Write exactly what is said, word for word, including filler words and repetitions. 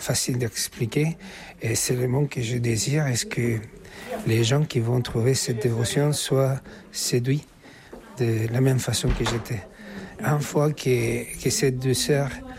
facile d'expliquer. Et c'est le monde que je désire. Est-ce que les gens qui vont trouver cette dévotion soient séduits de la même façon que j'étais. Une fois que, que cette douceur